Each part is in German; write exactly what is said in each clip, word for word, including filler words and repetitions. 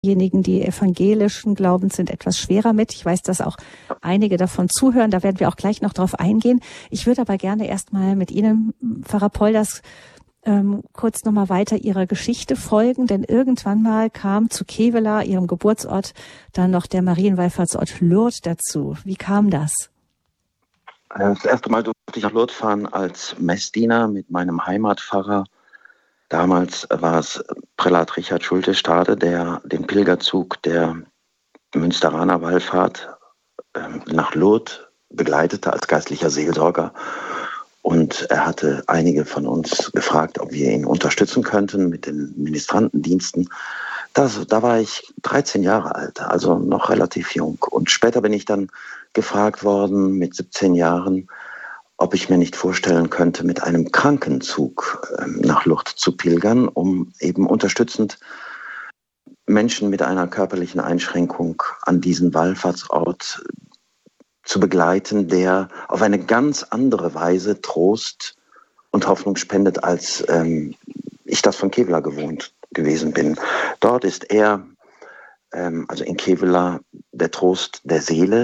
Diejenigen, die evangelischen Glaubens sind, etwas schwerer mit. Ich weiß, dass auch einige davon zuhören. Da werden wir auch gleich noch drauf eingehen. Ich würde aber gerne erstmal mit Ihnen, Pfarrer Polders, ähm, kurz nochmal weiter Ihrer Geschichte folgen. Denn irgendwann mal kam zu Kevela, Ihrem Geburtsort, dann noch der Marienwallfahrtsort Lourdes dazu. Wie kam das? Das erste Mal durfte ich nach Lourdes fahren als Messdiener mit meinem Heimatpfarrer. Damals war es Prälat Richard Schulte-Stade, der den Pilgerzug der Münsteraner Wallfahrt äh, nach Lourdes begleitete als geistlicher Seelsorger. Und er hatte einige von uns gefragt, ob wir ihn unterstützen könnten mit den Ministrantendiensten. Das, da war ich dreizehn Jahre alt, also noch relativ jung. Und später bin ich dann gefragt worden, mit siebzehn Jahren, ob ich mir nicht vorstellen könnte, mit einem Krankenzug ähm, nach Lourdes zu pilgern, um eben unterstützend Menschen mit einer körperlichen Einschränkung an diesen Wallfahrtsort zu begleiten, der auf eine ganz andere Weise Trost und Hoffnung spendet, als ähm, ich das von Kevela gewohnt gewesen bin. Dort ist er, ähm, also in Kevela, der Trost der Seele,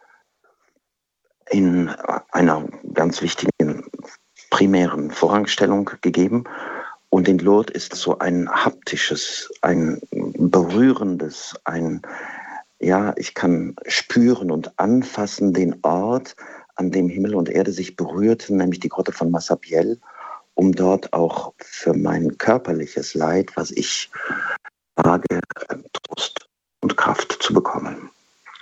in einer ganz wichtigen primären Vorrangstellung gegeben. Und in Lourdes ist so ein haptisches, ein berührendes, ein, ja, ich kann spüren und anfassen den Ort, an dem Himmel und Erde sich berührten, nämlich die Grotte von Massabielle, um dort auch für mein körperliches Leid, was ich trage, Trost und Kraft zu bekommen.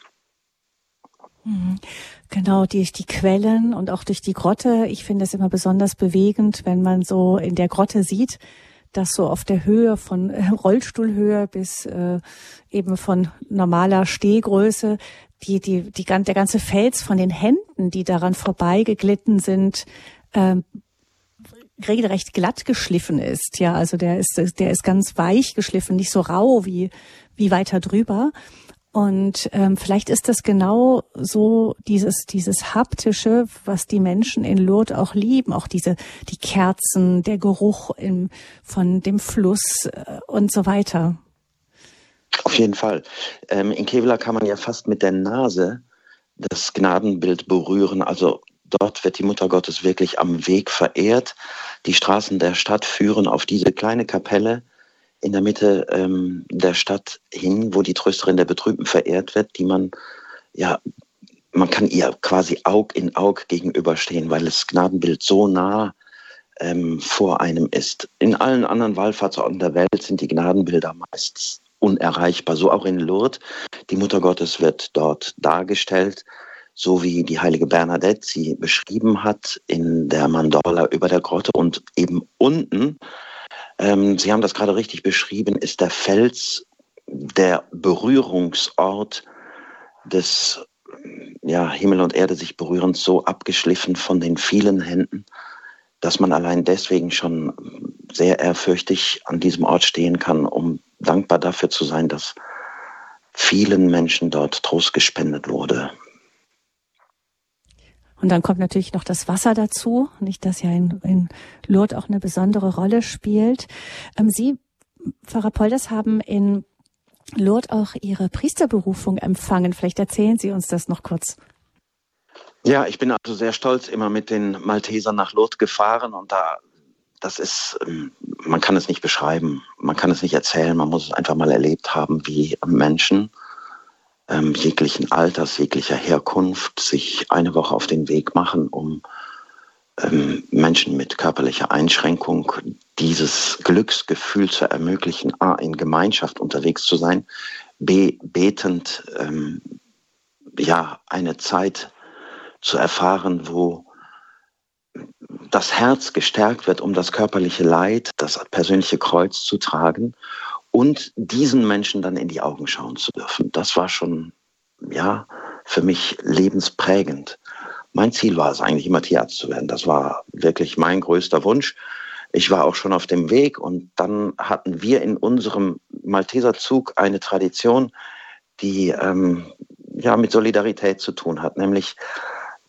Genau, durch die Quellen und auch durch die Grotte. Ich finde es immer besonders bewegend, wenn man so in der Grotte sieht, dass so auf der Höhe von Rollstuhlhöhe bis äh, eben von normaler Stehgröße die, die, die, der ganze Fels von den Händen, die daran vorbeigeglitten sind, äh, regelrecht glatt geschliffen ist. Ja, also der ist, der ist ganz weich geschliffen, nicht so rau wie, wie weiter drüber. Und ähm, vielleicht ist das genau so dieses dieses haptische, was die Menschen in Lourdes auch lieben, auch diese die Kerzen, der Geruch im, von dem Fluss äh, und so weiter. Auf jeden Fall. Ähm, in Kevela kann man ja fast mit der Nase das Gnadenbild berühren. Also dort wird die Mutter Gottes wirklich am Weg verehrt. Die Straßen der Stadt führen auf diese kleine Kapelle in der Mitte ähm, der Stadt hin, wo die Trösterin der Betrübten verehrt wird, die man, ja, man kann ihr quasi Aug in Aug gegenüberstehen, weil das Gnadenbild so nah ähm, vor einem ist. In allen anderen Wallfahrtsorten der Welt sind die Gnadenbilder meist unerreichbar, so auch in Lourdes. Die Mutter Gottes wird dort dargestellt, so wie die heilige Bernadette sie beschrieben hat in der Mandorla über der Grotte, und eben unten, Ähm, Sie haben das gerade richtig beschrieben, ist der Fels der Berührungsort des, ja, Himmel und Erde sich berührend, so abgeschliffen von den vielen Händen, dass man allein deswegen schon sehr ehrfürchtig an diesem Ort stehen kann, um dankbar dafür zu sein, dass vielen Menschen dort Trost gespendet wurde. Und dann kommt natürlich noch das Wasser dazu, nicht, das ja in, in Lourdes auch eine besondere Rolle spielt. Ähm, Sie, Pfarrer Polders, haben in Lourdes auch Ihre Priesterberufung empfangen. Vielleicht erzählen Sie uns das noch kurz. Ja, ich bin also sehr stolz immer mit den Maltesern nach Lourdes gefahren, und da, das ist, man kann es nicht beschreiben, man kann es nicht erzählen, man muss es einfach mal erlebt haben, wie Menschen Ähm, jeglichen Alters, jeglicher Herkunft sich eine Woche auf den Weg machen, um ähm, Menschen mit körperlicher Einschränkung dieses Glücksgefühl zu ermöglichen, a, in Gemeinschaft unterwegs zu sein, b, betend ähm, ja, eine Zeit zu erfahren, wo das Herz gestärkt wird, um das körperliche Leid, das persönliche Kreuz zu tragen und diesen Menschen dann in die Augen schauen zu dürfen. Das war schon, ja, für mich lebensprägend. Mein Ziel war es eigentlich, immer Tierarzt zu werden. Das war wirklich mein größter Wunsch. Ich war auch schon auf dem Weg, und dann hatten wir in unserem Malteserzug eine Tradition, die ähm, ja mit Solidarität zu tun hat, nämlich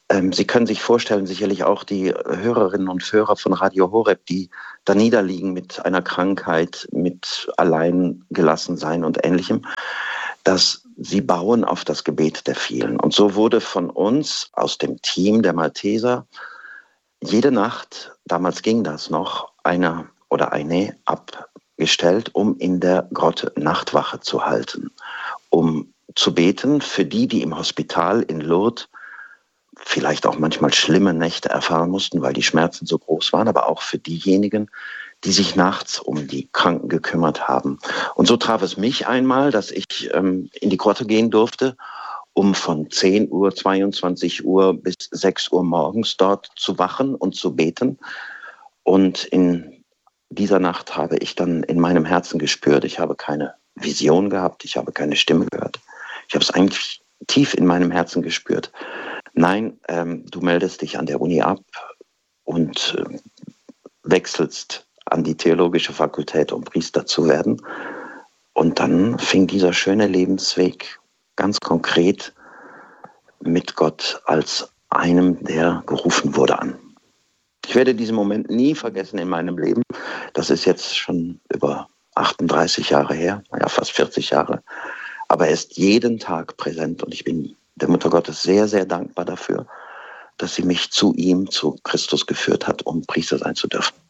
Ähm, Sie können sich vorstellen, sicherlich auch die Hörerinnen und Hörer von Radio Horeb, die da niederliegen mit einer Krankheit, mit Alleingelassensein und Ähnlichem, dass sie bauen auf das Gebet der vielen. Und so wurde von uns aus dem Team der Malteser jede Nacht, damals ging das noch, einer oder eine abgestellt, um in der Grotte Nachtwache zu halten, um zu beten für die, die im Hospital in Lourdes vielleicht auch manchmal schlimme Nächte erfahren mussten, weil die Schmerzen so groß waren, aber auch für diejenigen, die sich nachts um die Kranken gekümmert haben. Und so traf es mich einmal, dass ich ähm, in die Grotte gehen durfte, um von zehn Uhr, zweiundzwanzig Uhr bis sechs Uhr morgens dort zu wachen und zu beten. Und in dieser Nacht habe ich dann in meinem Herzen gespürt, ich habe keine Vision gehabt, ich habe keine Stimme gehört. Ich habe es eigentlich tief in meinem Herzen gespürt. Nein, ähm, du meldest dich an der Uni ab und äh, wechselst an die theologische Fakultät, um Priester zu werden. Und dann fing dieser schöne Lebensweg ganz konkret mit Gott als einem, der gerufen wurde, an. Ich werde diesen Moment nie vergessen in meinem Leben. Das ist jetzt schon über achtunddreißig Jahre her, ja fast vierzig Jahre. Aber er ist jeden Tag präsent und ich bin der Mutter Gottes sehr, sehr dankbar dafür, dass sie mich zu ihm, zu Christus geführt hat, um Priester sein zu dürfen.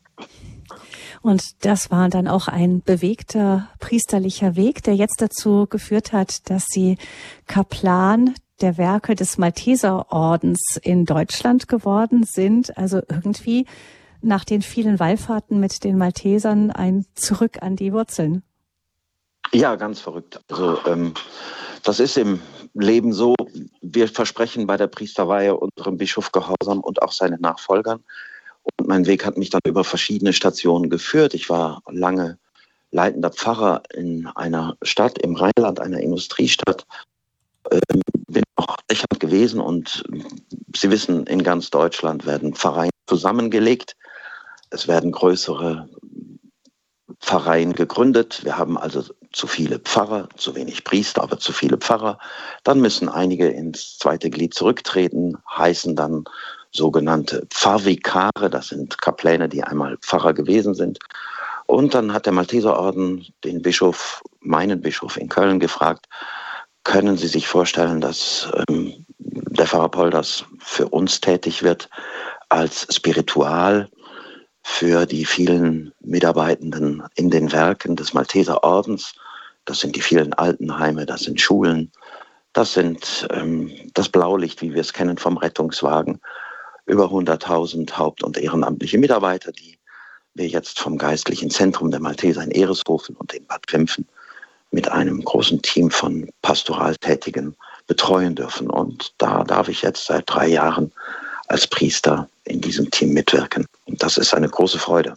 Und das war dann auch ein bewegter priesterlicher Weg, der jetzt dazu geführt hat, dass Sie Kaplan der Werke des Malteserordens in Deutschland geworden sind. Also irgendwie nach den vielen Wallfahrten mit den Maltesern ein Zurück an die Wurzeln. Ja, ganz verrückt. Also ähm, das ist im Leben so. Wir versprechen bei der Priesterweihe unserem Bischof Gehorsam und auch seinen Nachfolgern. Und mein Weg hat mich dann über verschiedene Stationen geführt. Ich war lange leitender Pfarrer in einer Stadt im Rheinland, einer Industriestadt. Ähm, bin auch Dächern gewesen und Sie wissen, in ganz Deutschland werden Pfarreien zusammengelegt. Es werden größere Pfarreien gegründet. Wir haben also zu viele Pfarrer, zu wenig Priester, aber zu viele Pfarrer. Dann müssen einige ins zweite Glied zurücktreten, heißen dann sogenannte Pfarrvikare. Das sind Kapläne, die einmal Pfarrer gewesen sind. Und dann hat der Malteserorden den Bischof, meinen Bischof in Köln gefragt, können Sie sich vorstellen, dass ähm, der Pfarrer Polders für uns tätig wird als Spiritual für die vielen Mitarbeitenden in den Werken des Malteserordens. Das sind die vielen Altenheime, das sind Schulen, das sind ähm, das Blaulicht, wie wir es kennen vom Rettungswagen. Über hunderttausend haupt- und ehrenamtliche Mitarbeiter, die wir jetzt vom geistlichen Zentrum der Malteser in Ereshofen und in Bad Wimpfen mit einem großen Team von Pastoraltätigen betreuen dürfen. Und da darf ich jetzt seit drei Jahren als Priester in diesem Team mitwirken. Und das ist eine große Freude.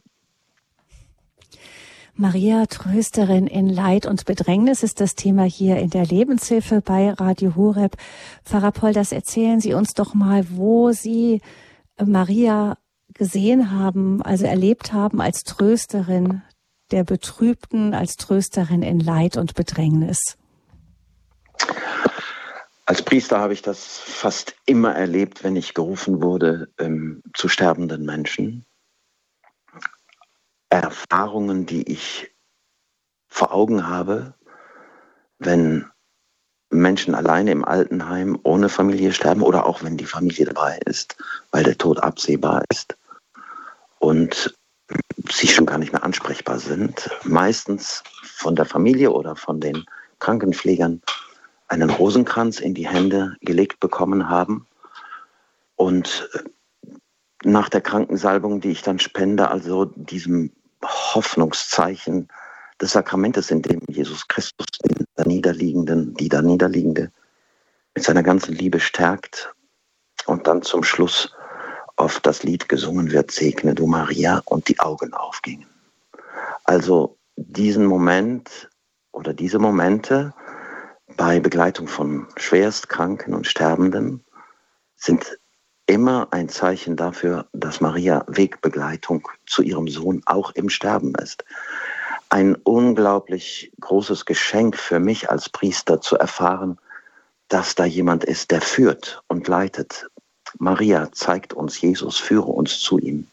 Maria, Trösterin in Leid und Bedrängnis, ist das Thema hier in der Lebenshilfe bei Radio Horeb. Pfarrer Polders, erzählen Sie uns doch mal, wo Sie Maria gesehen haben, also erlebt haben als Trösterin der Betrübten, als Trösterin in Leid und Bedrängnis. Als Priester habe ich das fast immer erlebt, wenn ich gerufen wurde ähm, zu sterbenden Menschen. Erfahrungen, die ich vor Augen habe, wenn Menschen alleine im Altenheim ohne Familie sterben oder auch wenn die Familie dabei ist, weil der Tod absehbar ist und sie schon gar nicht mehr ansprechbar sind, meistens von der Familie oder von den Krankenpflegern einen Rosenkranz in die Hände gelegt bekommen haben und nach der Krankensalbung, die ich dann spende, also diesem Hoffnungszeichen des Sakramentes, in dem Jesus Christus den da Niederliegenden, die da Niederliegende mit seiner ganzen Liebe stärkt und dann zum Schluss auf das Lied gesungen wird, Segne du Maria, und die Augen aufgingen. Also diesen Moment oder diese Momente bei Begleitung von Schwerstkranken und Sterbenden sind immer ein Zeichen dafür, dass Maria Wegbegleitung zu ihrem Sohn auch im Sterben ist. Ein unglaublich großes Geschenk für mich als Priester zu erfahren, dass da jemand ist, der führt und leitet, Maria, zeigt uns Jesus, führe uns zu ihm.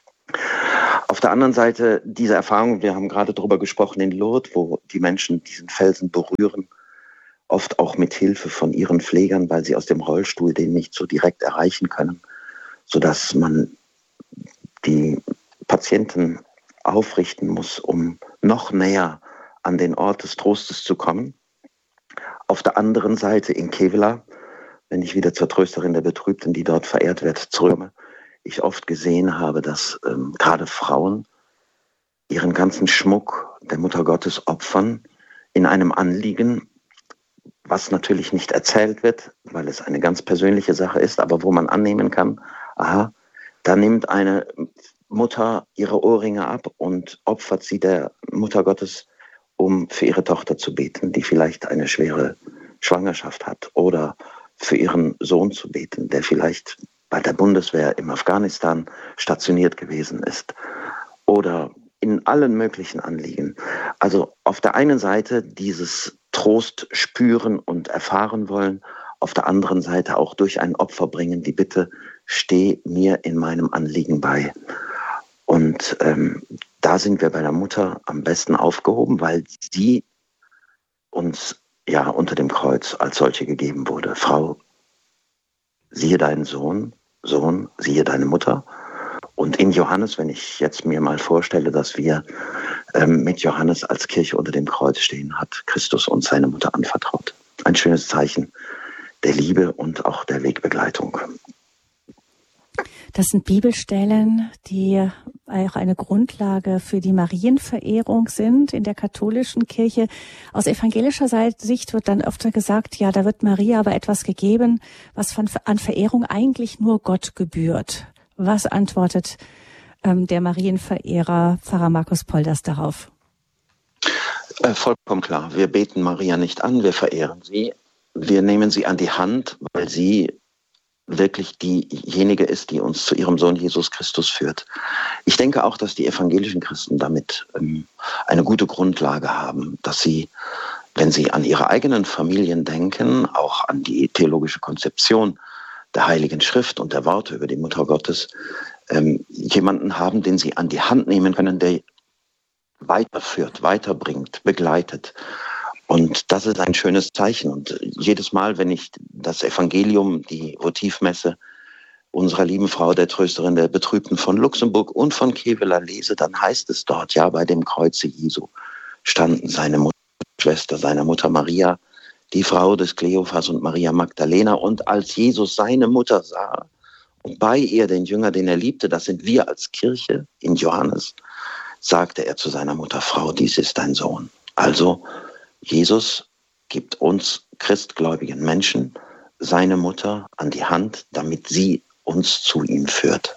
Auf der anderen Seite diese Erfahrung, wir haben gerade darüber gesprochen in Lourdes, wo die Menschen diesen Felsen berühren, oft auch mit Hilfe von ihren Pflegern, weil sie aus dem Rollstuhl den nicht so direkt erreichen können, sodass man die Patienten aufrichten muss, um noch näher an den Ort des Trostes zu kommen. Auf der anderen Seite in Kevela, wenn ich wieder zur Trösterin der Betrübten, die dort verehrt wird, zurückkomme, ich oft gesehen habe, dass ähm, gerade Frauen ihren ganzen Schmuck der Mutter Gottes opfern in einem Anliegen, was natürlich nicht erzählt wird, weil es eine ganz persönliche Sache ist, aber wo man annehmen kann, aha, da nimmt eine Mutter ihre Ohrringe ab und opfert sie der Mutter Gottes, um für ihre Tochter zu beten, die vielleicht eine schwere Schwangerschaft hat, oder für ihren Sohn zu beten, der vielleicht bei der Bundeswehr im Afghanistan stationiert gewesen ist, oder in allen möglichen Anliegen. Also auf der einen Seite dieses Trost spüren und erfahren wollen, auf der anderen Seite auch durch ein Opfer bringen, die Bitte, steh mir in meinem Anliegen bei. Und ähm, da sind wir bei der Mutter am besten aufgehoben, weil sie uns ja unter dem Kreuz als solche gegeben wurde. Frau, siehe deinen Sohn, Sohn, siehe deine Mutter. Und in Johannes, wenn ich jetzt mir mal vorstelle, dass wir ähm, mit Johannes als Kirche unter dem Kreuz stehen, hat Christus uns seine Mutter anvertraut. Ein schönes Zeichen der Liebe und auch der Wegbegleitung. Das sind Bibelstellen, die auch eine Grundlage für die Marienverehrung sind in der katholischen Kirche. Aus evangelischer Sicht wird dann öfter gesagt, ja, da wird Maria aber etwas gegeben, was von, an Verehrung eigentlich nur Gott gebührt. Was antwortet ähm, der Marienverehrer Pfarrer Markus Polders darauf? Äh, vollkommen klar. Wir beten Maria nicht an, wir verehren sie. Wir nehmen sie an die Hand, weil sie wirklich diejenige ist, die uns zu ihrem Sohn Jesus Christus führt. Ich denke auch, dass die evangelischen Christen damit ähm, eine gute Grundlage haben, dass sie, wenn sie an ihre eigenen Familien denken, auch an die theologische Konzeption der Heiligen Schrift und der Worte über die Mutter Gottes, ähm, jemanden haben, den sie an die Hand nehmen können, der weiterführt, weiterbringt, begleitet. Und das ist ein schönes Zeichen. Und jedes Mal, wenn ich das Evangelium, die Votivmesse unserer lieben Frau, der Trösterin der Betrübten von Luxemburg und von Kevela lese, dann heißt es dort, ja, bei dem Kreuze Jesu standen seine Mutter, Schwester seiner Mutter Maria, die Frau des Kleophas und Maria Magdalena. Und als Jesus seine Mutter sah und bei ihr den Jünger, den er liebte, das sind wir als Kirche in Johannes, sagte er zu seiner Mutter, Frau, dies ist dein Sohn. Also Jesus gibt uns christgläubigen Menschen seine Mutter an die Hand, damit sie uns zu ihm führt.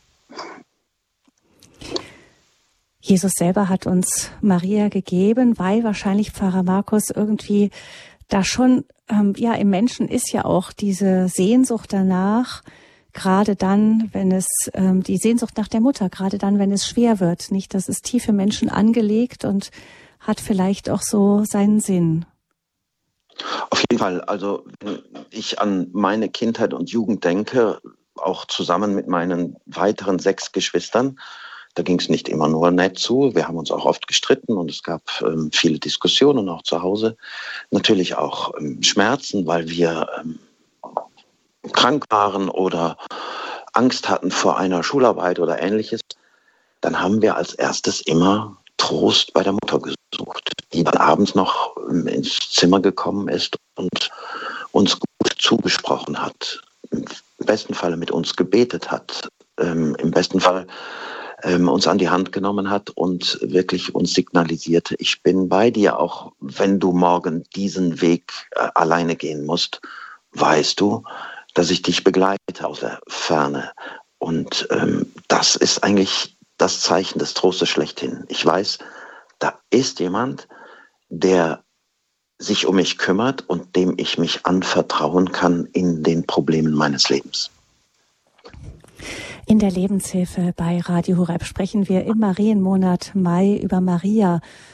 Jesus selber hat uns Maria gegeben, weil wahrscheinlich Pfarrer Markus irgendwie da schon, ähm, ja, im Menschen ist ja auch diese Sehnsucht danach, gerade dann, wenn es, ähm, die Sehnsucht nach der Mutter, gerade dann, wenn es schwer wird, nicht? Das ist tief im Menschen angelegt und hat vielleicht auch so seinen Sinn. Auf jeden Fall. Also wenn ich an meine Kindheit und Jugend denke, auch zusammen mit meinen weiteren sechs Geschwistern, da ging es nicht immer nur nett zu. Wir haben uns auch oft gestritten und es gab ähm, viele Diskussionen auch zu Hause. Natürlich auch ähm, Schmerzen, weil wir ähm, krank waren oder Angst hatten vor einer Schularbeit oder Ähnliches. Dann haben wir als erstes immer Trost bei der Mutter gesucht, die dann abends noch ins Zimmer gekommen ist und uns gut zugesprochen hat, im besten Falle mit uns gebetet hat, ähm, im besten Fall ähm, uns an die Hand genommen hat und wirklich uns signalisierte, ich bin bei dir, auch wenn du morgen diesen Weg äh, alleine gehen musst, weißt du, dass ich dich begleite aus der Ferne. Und ähm, das ist eigentlich das Zeichen des Trostes schlechthin. Ich weiß, da ist jemand, der sich um mich kümmert und dem ich mich anvertrauen kann in den Problemen meines Lebens. In der Lebenshilfe bei Radio Horeb sprechen wir im Marienmonat Mai über Maria.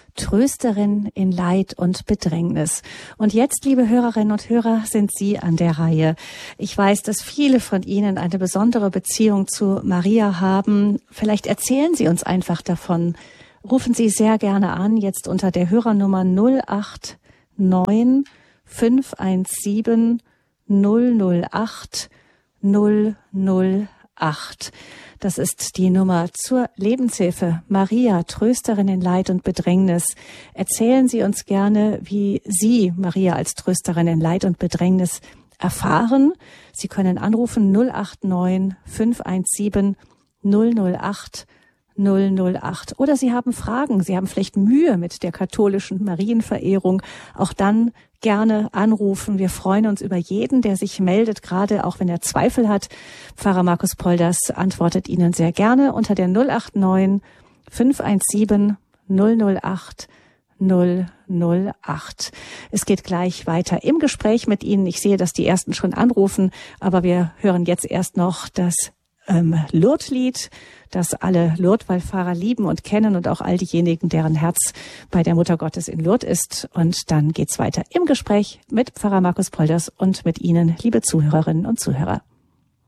Trösterin in Leid und Bedrängnis. Und jetzt, liebe Hörerinnen und Hörer, sind Sie an der Reihe. Ich weiß, dass viele von Ihnen eine besondere Beziehung zu Maria haben. Vielleicht erzählen Sie uns einfach davon. Rufen Sie sehr gerne an, jetzt unter der Hörernummer null acht neun fünf eins sieben null null acht null null acht. Das ist die Nummer zur Lebenshilfe. Maria, Trösterin in Leid und Bedrängnis. Erzählen Sie uns gerne, wie Sie Maria als Trösterin in Leid und Bedrängnis erfahren. Sie können anrufen null acht neun fünf eins sieben null null acht null null acht. Oder Sie haben Fragen, Sie haben vielleicht Mühe mit der katholischen Marienverehrung. Auch dann gerne anrufen. Wir freuen uns über jeden, der sich meldet, gerade auch wenn er Zweifel hat. Pfarrer Markus Polders antwortet Ihnen sehr gerne unter der null acht neun fünf eins sieben null null acht null null acht. Es geht gleich weiter im Gespräch mit Ihnen. Ich sehe, dass die Ersten schon anrufen, aber wir hören jetzt erst noch das ähm, Lourdes-Lied, das alle Lourdes-Wallfahrer lieben und kennen und auch all diejenigen, deren Herz bei der Mutter Gottes in Lourdes ist. Und dann geht's weiter im Gespräch mit Pfarrer Markus Polders und mit Ihnen, liebe Zuhörerinnen und Zuhörer.